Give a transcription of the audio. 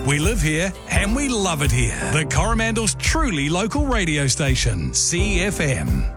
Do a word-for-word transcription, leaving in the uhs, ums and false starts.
We live here and we love it here. The Coromandel's truly local radio station, C F M.